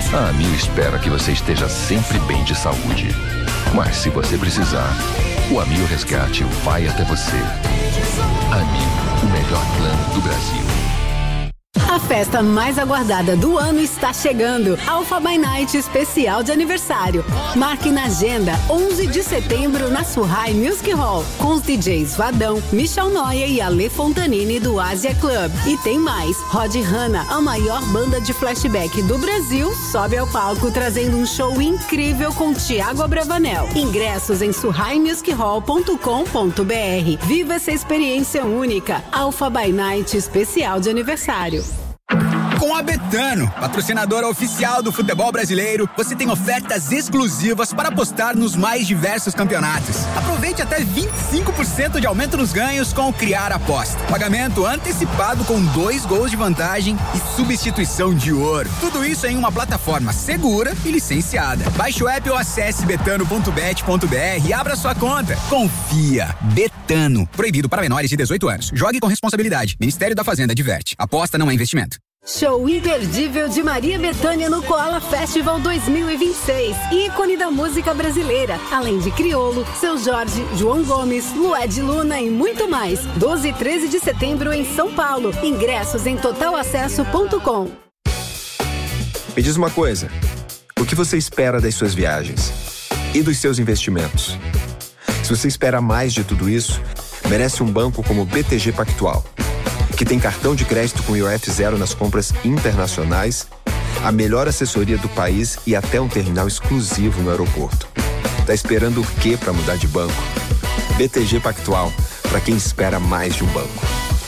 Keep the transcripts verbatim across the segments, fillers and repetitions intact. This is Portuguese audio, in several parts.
A Amil espera que você esteja sempre bem de saúde. Mas se você precisar, o Amil Resgate vai até você. Amil, o melhor plano do Brasil. A festa mais aguardada do ano está chegando. Alpha by Night especial de aniversário. Marque na agenda onze de setembro na Surrai Music Hall, com os D Js Vadão, Michel Noia e Ale Fontanini do Asia Club. E tem mais, Rod Hanna, a maior banda de flashback do Brasil, sobe ao palco trazendo um show incrível com Thiago Abravanel. Ingressos em surrai music hall ponto com ponto b r. Viva essa experiência única. Alpha by Night especial de aniversário. Com a Betano, patrocinadora oficial do futebol brasileiro, você tem ofertas exclusivas para apostar nos mais diversos campeonatos. Aproveite até vinte e cinco por cento de aumento nos ganhos com o Criar Aposta. Pagamento antecipado com dois gols de vantagem e substituição de ouro. Tudo isso em uma plataforma segura e licenciada. Baixe o app ou acesse betano ponto bet ponto b r e abra sua conta. Confia. Betano. Proibido para menores de dezoito anos. Jogue com responsabilidade. Ministério da Fazenda adverte. Aposta não é investimento. Show imperdível de Maria Bethânia no Koala Festival dois mil e vinte e seis. Ícone da música brasileira. Além de Criolo, Seu Jorge, João Gomes, Lued Luna e muito mais. doze e treze de setembro em São Paulo. Ingressos em total acesso ponto com. Me diz uma coisa. O que você espera das suas viagens? E dos seus investimentos? Se você espera mais de tudo isso, merece um banco como o B T G Pactual, que tem cartão de crédito com I O F zero nas compras internacionais, a melhor assessoria do país e até um terminal exclusivo no aeroporto. Tá esperando o quê para mudar de banco? B T G Pactual, para quem espera mais de um banco.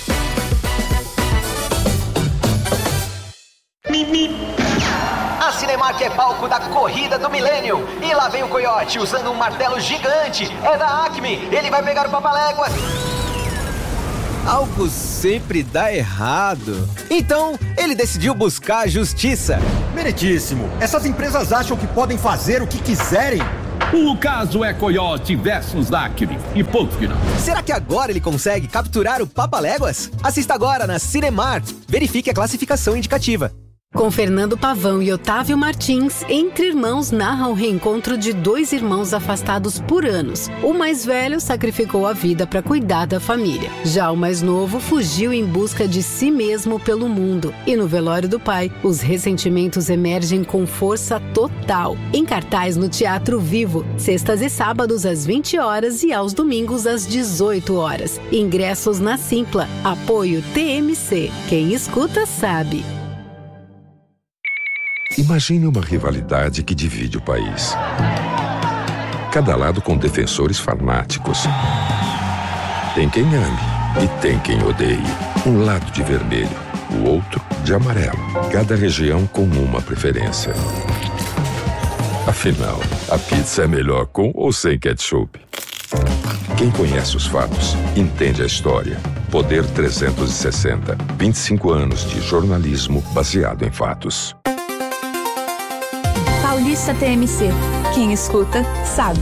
A Cinemark é palco da corrida do milênio. E lá vem o Coyote usando um martelo gigante. É da Acme. Ele vai pegar o Papaléguas. Algo sempre dá errado. Então, ele decidiu buscar a justiça. Meritíssimo. Essas empresas acham que podem fazer o que quiserem? O caso é Coyote versus Acme e ponto final. Será que agora ele consegue capturar o Papaléguas? Assista agora na Cinemark. Verifique a classificação indicativa. Com Fernando Pavão e Otávio Martins, Entre Irmãos narra o reencontro de dois irmãos afastados por anos. O mais velho sacrificou a vida para cuidar da família. Já o mais novo fugiu em busca de si mesmo pelo mundo. E no velório do pai, os ressentimentos emergem com força total. Em cartaz no Teatro Vivo, sextas e sábados às vinte horas e aos domingos às dezoito horas. Ingressos na Simpla. Apoio T M C. Quem escuta sabe. Imagine uma rivalidade que divide o país. Cada lado com defensores fanáticos. Tem quem ame e tem quem odeie. Um lado de vermelho, o outro de amarelo. Cada região com uma preferência. Afinal, a pizza é melhor com ou sem ketchup? Quem conhece os fatos, entende a história. Poder trezentos e sessenta. vinte e cinco anos de jornalismo baseado em fatos. Paulista T M C. Quem escuta, sabe.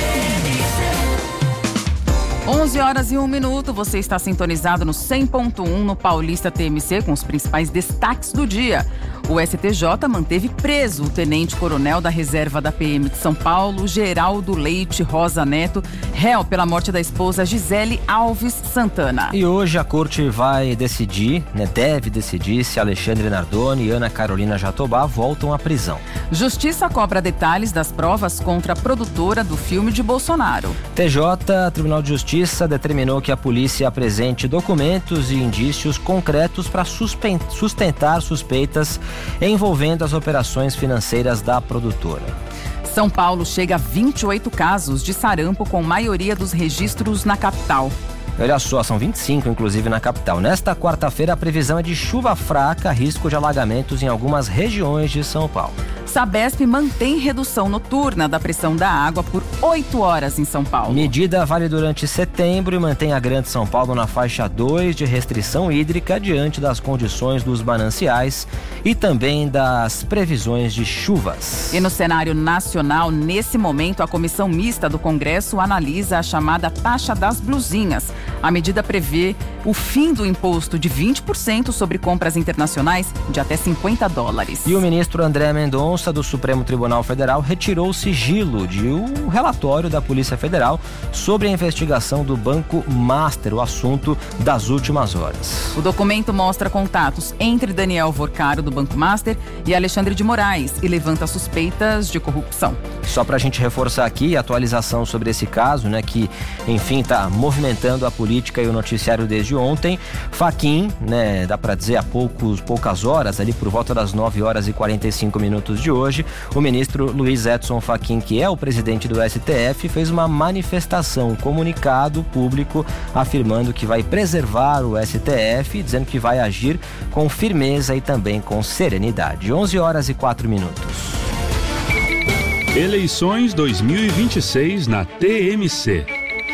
onze horas e um minuto, você está sintonizado no cem ponto um no Paulista T M C com os principais destaques do dia. O S T J manteve preso o tenente-coronel da reserva da P M de São Paulo, Geraldo Leite Rosa Neto, réu pela morte da esposa Gisele Alves Santana. E hoje a corte vai decidir, né, deve decidir se Alexandre Nardoni e Ana Carolina Jatobá voltam à prisão. Justiça cobra detalhes das provas contra a produtora do filme de Bolsonaro. T J, Tribunal de Justiça, determinou que a polícia apresente documentos e indícios concretos para sustentar suspeitas envolvendo as operações financeiras da produtora. São Paulo chega a vinte e oito casos de sarampo, com maioria dos registros na capital. Olha só, são vinte e cinco, inclusive, na capital. Nesta quarta-feira, a previsão é de chuva fraca, risco de alagamentos em algumas regiões de São Paulo. Sabesp mantém redução noturna da pressão da água por oito horas em São Paulo. Medida vale durante setembro e mantém a Grande São Paulo na faixa dois de restrição hídrica diante das condições dos mananciais e também das previsões de chuvas. E no cenário nacional, nesse momento, a Comissão Mista do Congresso analisa a chamada taxa das blusinhas. A medida prevê o fim do imposto de vinte por cento sobre compras internacionais de até cinquenta dólares. E o ministro André Mendonça, do Supremo Tribunal Federal, retirou o sigilo de um relatório da Polícia Federal sobre a investigação do Banco Master, o assunto das últimas horas. O documento mostra contatos entre Daniel Vorcaro, do Banco Master, e Alexandre de Moraes e levanta suspeitas de corrupção. Só para a gente reforçar aqui a atualização sobre esse caso, né, que, enfim, está movimentando a política e o noticiário desde ontem. Fachin, né, dá para dizer há poucos, poucas horas, ali por volta das nove horas e quarenta e cinco minutos de hoje, o ministro Luiz Edson Fachin, que é o presidente do S T F, fez uma manifestação, um comunicado público afirmando que vai preservar o S T F, dizendo que vai agir com firmeza e também com serenidade. onze horas e quatro minutos. Eleições dois mil e vinte e seis na T M C.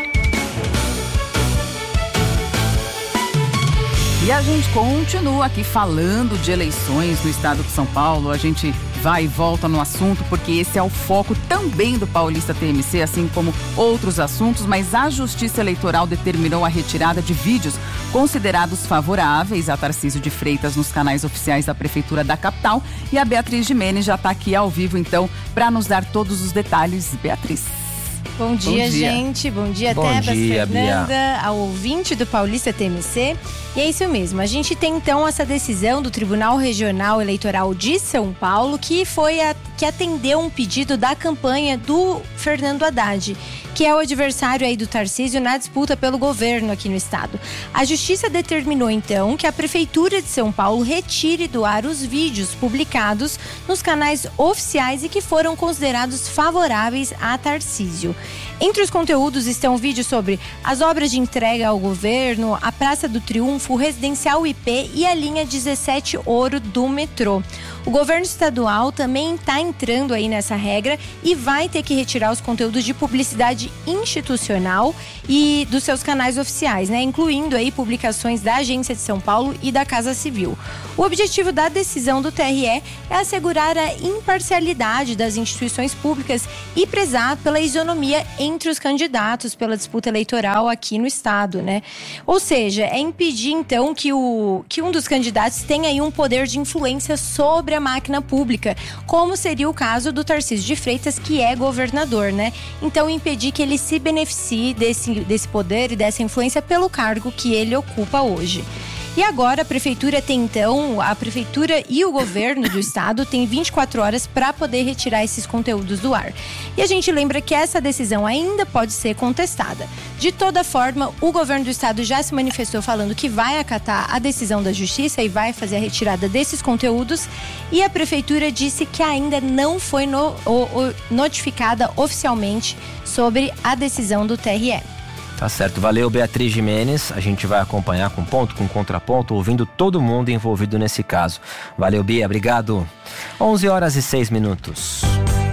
E a gente continua aqui falando de eleições no estado de São Paulo. A gente vai e volta no assunto porque esse é o foco também do Paulista T M C, assim como outros assuntos, mas a Justiça Eleitoral determinou a retirada de vídeos considerados favoráveis a Tarcísio de Freitas nos canais oficiais da Prefeitura da capital. E a Beatriz Gimenez já está aqui ao vivo, então, para nos dar todos os detalhes. Beatriz. Bom dia, Bom dia. gente. Bom dia, Bom Tebas, dia, Fernanda, Bia. ao ouvinte do Paulista T M C. E é isso mesmo. A gente tem, então, essa decisão do Tribunal Regional Eleitoral de São Paulo, que foi a, que atendeu um pedido da campanha do Fernando Haddad, que é o adversário aí do Tarcísio na disputa pelo governo aqui no estado. A Justiça determinou, então, que a Prefeitura de São Paulo retire do ar os vídeos publicados nos canais oficiais e que foram considerados favoráveis a Tarcísio. Entre os conteúdos estão vídeos sobre as obras de entrega ao governo, a Praça do Triunfo, o Residencial I P e a linha dezessete Ouro do metrô. O governo estadual também está entrando aí nessa regra e vai ter que retirar os conteúdos de publicidade institucional e dos seus canais oficiais, né? Incluindo aí publicações da Agência de São Paulo e da Casa Civil. O objetivo da decisão do T R E é assegurar a imparcialidade das instituições públicas e prezar pela isonomia entre os candidatos pela disputa eleitoral aqui no estado, né? Ou seja, é impedir então que, o, que um dos candidatos tenha aí um poder de influência sobre a máquina pública, como seria o caso do Tarcísio de Freitas, que é governador, né? Então, impedir que ele se beneficie desse, desse poder e dessa influência pelo cargo que ele ocupa hoje. E agora a prefeitura tem então, a prefeitura e o governo do estado tem vinte e quatro horas para poder retirar esses conteúdos do ar. E a gente lembra que essa decisão ainda pode ser contestada. De toda forma, o governo do estado já se manifestou falando que vai acatar a decisão da justiça e vai fazer a retirada desses conteúdos. E a prefeitura disse que ainda não foi no, o, o, notificada oficialmente sobre a decisão do T R E. Tá certo, valeu Beatriz Gimenez, a gente vai acompanhar com ponto, com contraponto, ouvindo todo mundo envolvido nesse caso. Valeu Bia, obrigado. onze horas e seis minutos.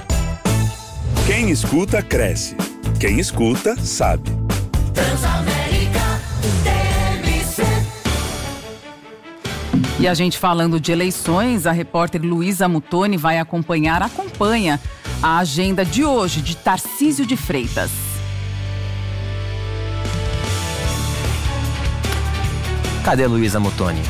Quem escuta, cresce. Quem escuta, sabe. Transamérica T M C. E a gente falando de eleições, a repórter Luísa Mutoni vai acompanhar, acompanha a agenda de hoje de Tarcísio de Freitas. Cadê Luísa Mutoni?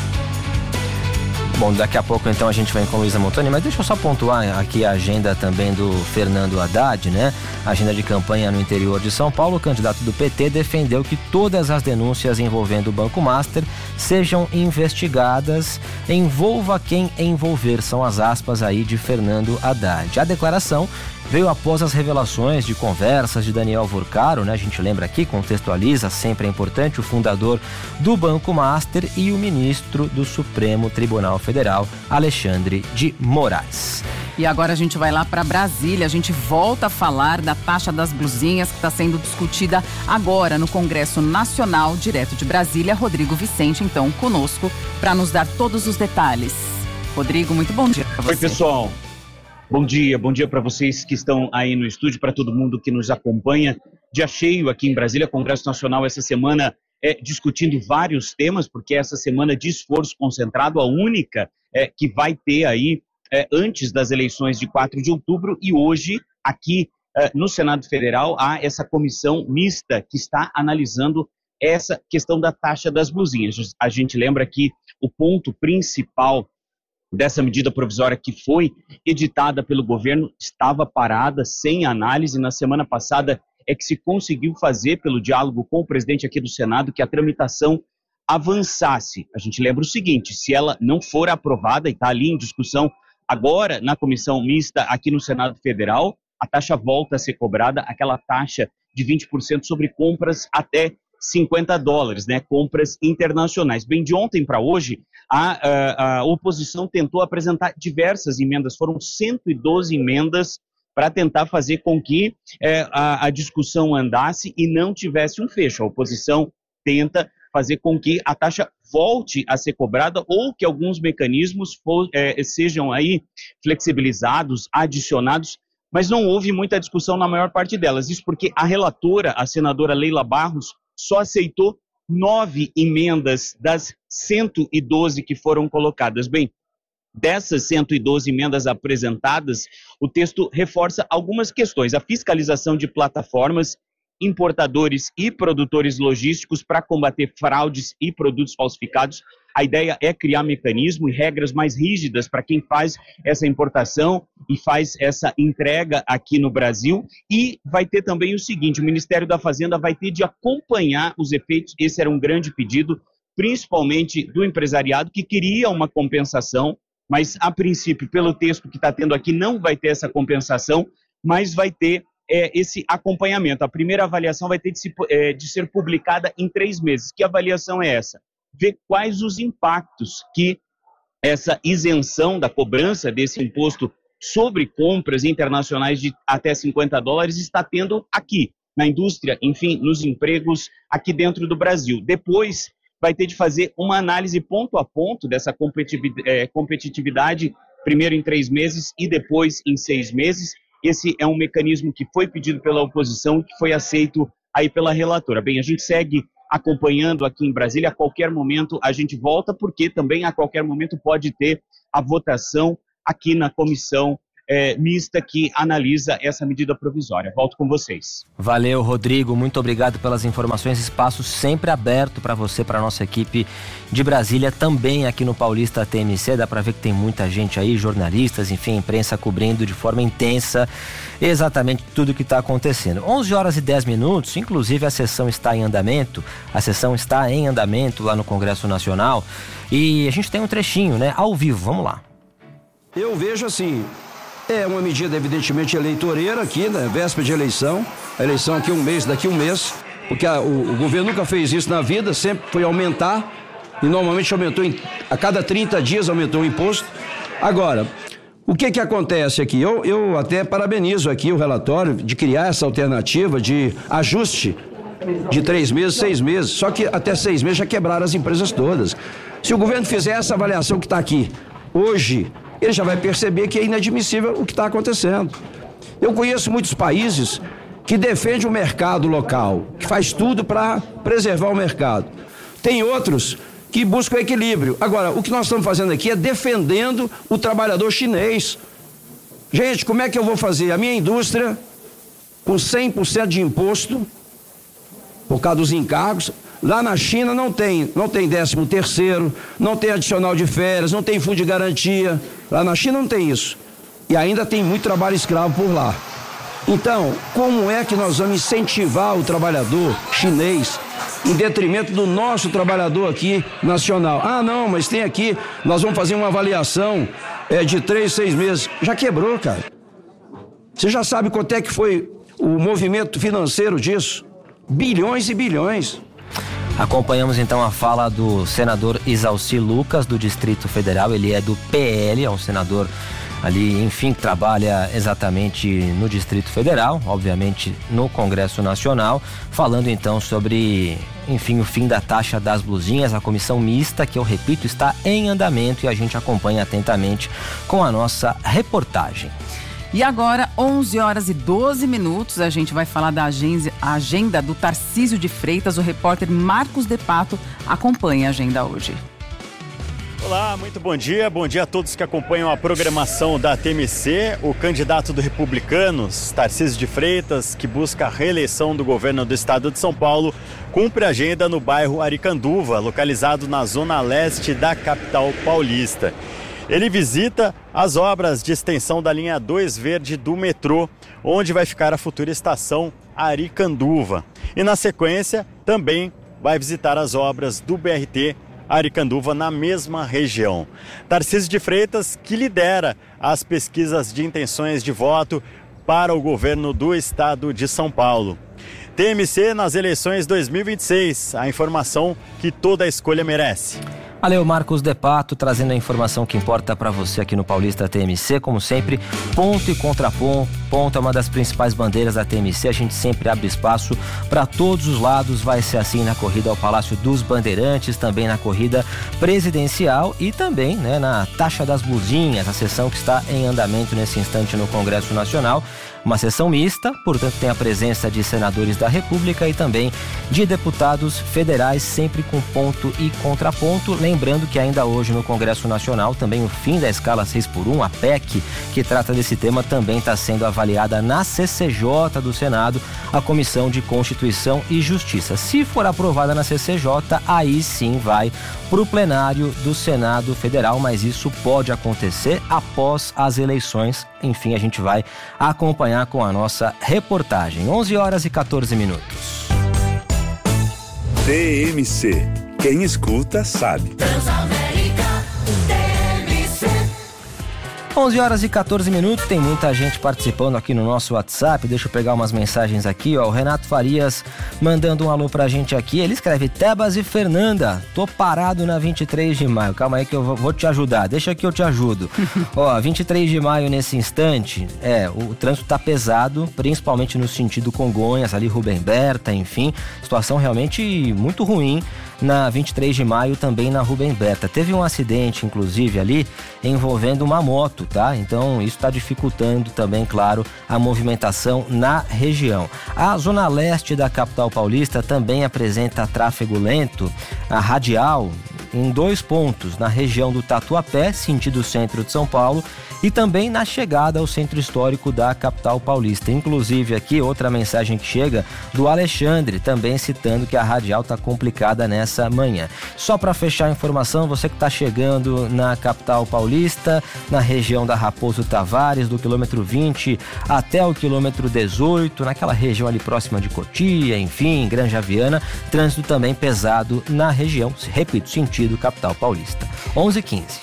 Bom, daqui a pouco então a gente vem com Luísa Mutoni, mas deixa eu só pontuar aqui a agenda também do Fernando Haddad, né? A agenda de campanha no interior de São Paulo. O candidato do P T defendeu que todas as denúncias envolvendo o Banco Master sejam investigadas, envolva quem envolver, são as aspas aí de Fernando Haddad. A declaração veio após as revelações de conversas de Daniel Vorcaro, né? A gente lembra aqui, contextualiza, sempre é importante, o fundador do Banco Master e o ministro do Supremo Tribunal Federal, Alexandre de Moraes. E agora a gente vai lá para Brasília, a gente volta a falar da taxa das blusinhas que está sendo discutida agora no Congresso Nacional, direto de Brasília. Rodrigo Vicente, então, conosco para nos dar todos os detalhes. Rodrigo, muito bom dia para você. Oi, pessoal. Bom dia, bom dia para vocês que estão aí no estúdio, para todo mundo que nos acompanha. Dia cheio aqui em Brasília, Congresso Nacional essa semana é, discutindo vários temas, porque essa semana de esforço concentrado, a única é, que vai ter aí é, antes das eleições de quatro de outubro, e hoje aqui é, no Senado Federal há essa comissão mista que está analisando é essa questão da taxa das blusinhas. A gente lembra que o ponto principal dessa medida provisória que foi editada pelo governo estava parada, sem análise. Na semana passada é que se conseguiu fazer, pelo diálogo com o presidente aqui do Senado, que a tramitação avançasse. A gente lembra o seguinte: se ela não for aprovada, e está ali em discussão agora na comissão mista aqui no Senado Federal, a taxa volta a ser cobrada, aquela taxa de vinte por cento sobre compras até cinquenta dólares, né? Compras internacionais. Bem, de ontem para hoje, a, a, a oposição tentou apresentar diversas emendas, foram cento e doze emendas para tentar fazer com que é, a, a discussão andasse e não tivesse um fecho. A oposição tenta fazer com que a taxa volte a ser cobrada ou que alguns mecanismos for, é, sejam aí flexibilizados, adicionados, mas não houve muita discussão na maior parte delas. Isso porque a relatora, a senadora Leila Barros, só aceitou nove emendas das cento e doze que foram colocadas. Bem, dessas cento e doze emendas apresentadas, o texto reforça algumas questões. A fiscalização de plataformas, importadores e produtores logísticos para combater fraudes e produtos falsificados. A ideia é criar mecanismo e regras mais rígidas para quem faz essa importação e faz essa entrega aqui no Brasil. E vai ter também o seguinte: o Ministério da Fazenda vai ter de acompanhar os efeitos. Esse era um grande pedido, principalmente do empresariado, que queria uma compensação, mas a princípio, pelo texto que está tendo aqui, não vai ter essa compensação, mas vai ter É, esse acompanhamento. A primeira avaliação vai ter de, se, é, de ser publicada em três meses. Que avaliação é essa? Ver quais os impactos que essa isenção da cobrança desse imposto sobre compras internacionais de até cinquenta dólares está tendo aqui, na indústria, enfim, nos empregos aqui dentro do Brasil. Depois vai ter de fazer uma análise ponto a ponto dessa competitividade, primeiro em três meses e depois em seis meses. Esse é um mecanismo que foi pedido pela oposição, que foi aceito aí pela relatora. Bem, a gente segue acompanhando aqui em Brasília. A qualquer momento a gente volta, porque também a qualquer momento pode ter a votação aqui na comissão é, mista que analisa essa medida provisória. Volto com vocês. Valeu, Rodrigo. Muito obrigado pelas informações. Espaço sempre aberto para você, para a nossa equipe de Brasília, também aqui no Paulista T M C. Dá para ver que tem muita gente aí, jornalistas, enfim, imprensa cobrindo de forma intensa exatamente tudo que está acontecendo. onze horas e dez minutos, inclusive a sessão está em andamento. A sessão está em andamento lá no Congresso Nacional e a gente tem um trechinho, né, ao vivo. Vamos lá. Eu vejo assim, é uma medida evidentemente eleitoreira aqui, né? Véspera de eleição, a eleição aqui um mês, daqui um mês, porque a, o, o governo nunca fez isso na vida, sempre foi aumentar, e normalmente aumentou, em, a cada trinta dias aumentou o imposto. Agora, o que que acontece aqui? Eu, eu até parabenizo aqui o relatório de criar essa alternativa de ajuste de três meses, seis meses, só que até seis meses já quebraram as empresas todas. Se o governo fizer essa avaliação que está aqui hoje, ele já vai perceber que é inadmissível o que está acontecendo. Eu conheço muitos países que defendem o mercado local, que faz tudo para preservar o mercado. Tem outros que buscam equilíbrio. Agora, o que nós estamos fazendo aqui é defendendo o trabalhador chinês. Gente, como é que eu vou fazer? A minha indústria, com cem por cento de imposto, por causa dos encargos, lá na China não tem, não tem décimo terceiro, não tem adicional de férias, não tem fundo de garantia. Lá na China não tem isso. E ainda tem muito trabalho escravo por lá. Então, como é que nós vamos incentivar o trabalhador chinês em detrimento do nosso trabalhador aqui nacional? Ah, não, mas tem aqui, nós vamos fazer uma avaliação é, de três, seis meses. Já quebrou, cara. Você já sabe quanto é que foi o movimento financeiro disso? Bilhões e bilhões. Acompanhamos então a fala do senador Isalci Lucas, do Distrito Federal. Ele é do P L, é um senador ali, enfim, que trabalha exatamente no Distrito Federal, obviamente no Congresso Nacional, falando então sobre, enfim, o fim da taxa das blusinhas. A comissão mista, que eu repito, está em andamento e a gente acompanha atentamente com a nossa reportagem. E agora, onze horas e doze minutos, a gente vai falar da agenda, a agenda do Tarcísio de Freitas. O repórter Marcos De Pato acompanha a agenda hoje. Olá, muito bom dia. Bom dia a todos que acompanham a programação da T M C. O candidato do Republicanos, Tarcísio de Freitas, que busca a reeleição do governo do estado de São Paulo, cumpre agenda no bairro Aricanduva, localizado na zona leste da capital paulista. Ele visita as obras de extensão da linha dois verde do metrô, onde vai ficar a futura estação Aricanduva. E na sequência também vai visitar as obras do B R T Aricanduva na mesma região. Tarcísio de Freitas, que lidera as pesquisas de intenções de voto para o governo do estado de São Paulo. T M C nas eleições dois mil e vinte e seis, a informação que toda a escolha merece. Valeu, Marcos De Pato, trazendo a informação que importa para você aqui no Paulista T M C. Como sempre, ponto e contraponto, ponto é uma das principais bandeiras da T M C. A gente sempre abre espaço para todos os lados. Vai ser assim na corrida ao Palácio dos Bandeirantes, também na corrida presidencial e também, né, na taxa das blusinhas, a sessão que está em andamento nesse instante no Congresso Nacional. Uma sessão mista, portanto tem a presença de senadores da República e também de deputados federais, sempre com ponto e contraponto. Lembrando que ainda hoje no Congresso Nacional também o fim da escala seis por um, a P E C, que trata desse tema, também está sendo avaliada na C C J do Senado, a Comissão de Constituição e Justiça. Se for aprovada na C C J, aí sim vai para o plenário do Senado Federal, mas isso pode acontecer após as eleições. Enfim, a gente vai acompanhar com a nossa reportagem. onze horas e quatorze minutos. T M C. Quem escuta sabe. onze horas e quatorze minutos, tem muita gente participando aqui no nosso WhatsApp. Deixa eu pegar umas mensagens aqui, ó. O Renato Farias mandando um alô pra gente aqui. Ele escreve: Tebas e Fernanda, tô parado na vinte e três de maio. Calma aí que eu vou te ajudar. Deixa que eu te ajudo. Ó, vinte e três de maio nesse instante, é, o trânsito tá pesado, principalmente no sentido Congonhas, ali Rubem Berta, enfim. Situação realmente muito ruim na vinte e três de maio, também na Rubem Berta. Teve um acidente, inclusive, ali, envolvendo uma moto, tá? Então, isso está dificultando também, claro, a movimentação na região. A zona leste da capital paulista também apresenta tráfego lento, a radial, em dois pontos, na região do Tatuapé, sentido centro de São Paulo, e também na chegada ao centro histórico da capital paulista. Inclusive aqui outra mensagem que chega do Alexandre, também citando que a radial está complicada nessa manhã. Só para fechar a informação, você que está chegando na capital paulista, na região da Raposo Tavares, do quilômetro vinte até o quilômetro dezoito, naquela região ali próxima de Cotia, enfim, Granja Viana, trânsito também pesado na região, repito, sentido capital paulista. onze e quinze.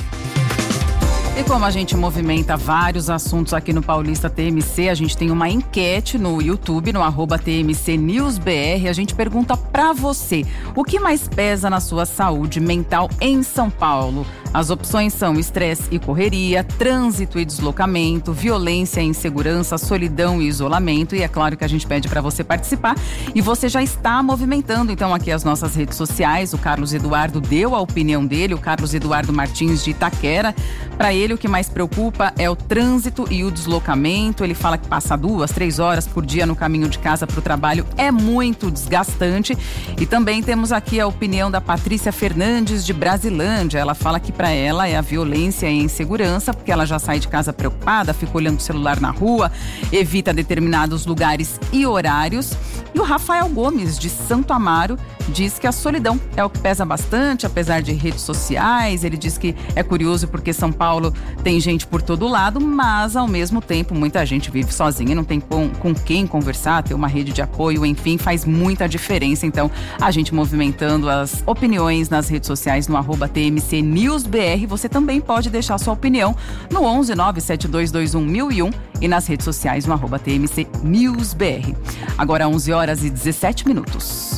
E como a gente movimenta vários assuntos aqui no Paulista T M C, a gente tem uma enquete no YouTube, no arroba T M C News B R. A gente pergunta pra você: o que mais pesa na sua saúde mental em São Paulo? As opções são estresse e correria, trânsito e deslocamento, violência e insegurança, solidão e isolamento. E é claro que a gente pede para você participar. E você já está movimentando, então, aqui as nossas redes sociais. O Carlos Eduardo deu a opinião dele, o Carlos Eduardo Martins de Itaquera. Para ele, o que mais preocupa é o trânsito e o deslocamento. Ele fala que passa duas, três horas por dia no caminho de casa para o trabalho. É muito desgastante. E também temos aqui a opinião da Patrícia Fernandes de Brasilândia. Ela fala que para ela é a violência e a insegurança, porque ela já sai de casa preocupada, fica olhando o celular na rua, evita determinados lugares e horários. E o Rafael Gomes, de Santo Amaro, diz que a solidão é o que pesa bastante, apesar de redes sociais. Ele diz que é curioso porque São Paulo tem gente por todo lado, mas ao mesmo tempo muita gente vive sozinha, não tem com, com quem conversar, ter uma rede de apoio, enfim, faz muita diferença. Então, a gente movimentando as opiniões nas redes sociais no arroba T M C News B R. Você também pode deixar sua opinião no onze nove sete dois dois um mil e um e nas redes sociais no arroba T M C News B R. Agora onze horas e dezessete minutos.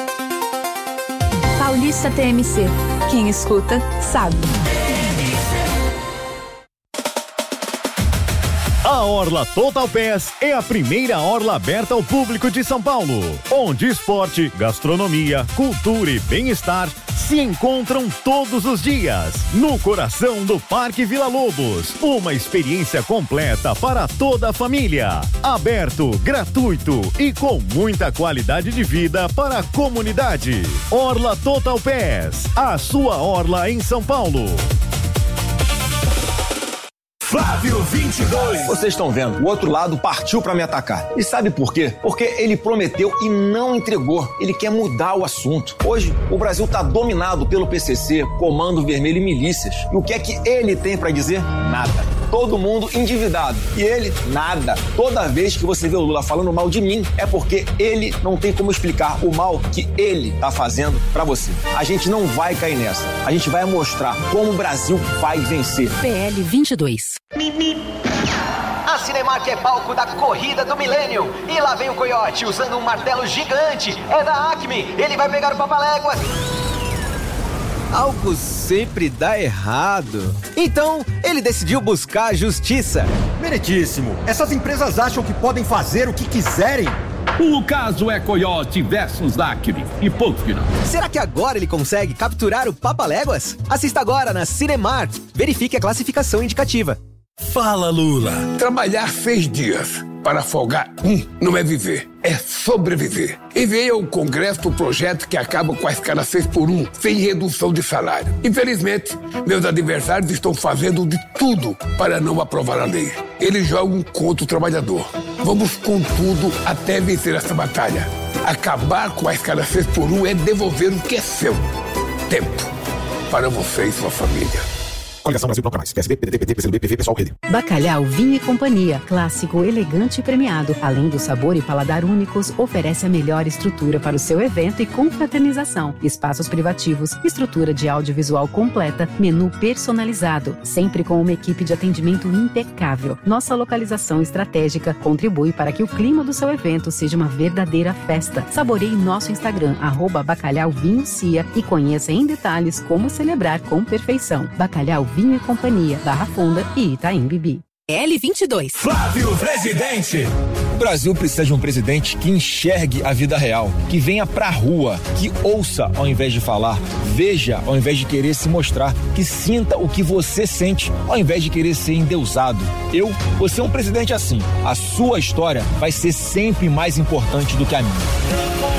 Paulista T M C. Quem escuta, sabe. A Orla Total Pass é a primeira orla aberta ao público de São Paulo, onde esporte, gastronomia, cultura e bem-estar se encontram todos os dias no coração do Parque Vila Lobos. Uma experiência completa para toda a família. Aberto, gratuito e com muita qualidade de vida para a comunidade. Orla Total Pass, a sua orla em São Paulo. Flávio vinte e dois. Vocês estão vendo, o outro lado partiu pra me atacar. E sabe por quê? Porque ele prometeu e não entregou. Ele quer mudar o assunto. Hoje, o Brasil tá dominado pelo P C C, Comando Vermelho e milícias. E o que é que ele tem pra dizer? Nada. Todo mundo endividado. E ele, nada. Toda vez que você vê o Lula falando mal de mim, é porque ele não tem como explicar o mal que ele tá fazendo pra você. A gente não vai cair nessa. A gente vai mostrar como o Brasil vai vencer. P L vinte e dois. A Cinemark é palco da corrida do milênio. E lá vem o Coyote usando um martelo gigante. É da Acme. Ele vai pegar o Papaléguas. Algo sempre dá errado. Então, ele decidiu buscar a justiça. Meritíssimo. Essas empresas acham que podem fazer o que quiserem? O caso é Coyote versus Acme e ponto final. Será que agora ele consegue capturar o Papaléguas? Assista agora na Cinemark. Verifique a classificação indicativa. Fala, Lula. Trabalhar seis dias para folgar um não é viver, é sobreviver. Enviei ao Congresso o projeto que acaba com a escala seis por um, sem redução de salário. Infelizmente, meus adversários estão fazendo de tudo para não aprovar a lei. Eles jogam contra o trabalhador. Vamos com tudo até vencer essa batalha. Acabar com a escala seis por um é devolver o que é seu. Tempo para você e sua família. Coligação Brasil Bloco Mais, P S D, P D T, P T, P C do B, P V, Pessoal, Rede. Bacalhau Vinho e Companhia, clássico, elegante e premiado. Além do sabor e paladar únicos, oferece a melhor estrutura para o seu evento e confraternização. Espaços privativos, estrutura de audiovisual completa, menu personalizado, sempre com uma equipe de atendimento impecável. Nossa localização estratégica contribui para que o clima do seu evento seja uma verdadeira festa. Saboreie nosso Instagram, arroba Bacalhau Vinho Cia, e conheça em detalhes como celebrar com perfeição. Bacalhau Vinho e Companhia, Barra Funda e Itaim Bibi. L vinte e dois. Flávio Presidente. O Brasil precisa de um presidente que enxergue a vida real, que venha pra rua, que ouça ao invés de falar, veja ao invés de querer se mostrar, que sinta o que você sente ao invés de querer ser endeusado. Eu vou ser um presidente assim. A sua história vai ser sempre mais importante do que a minha.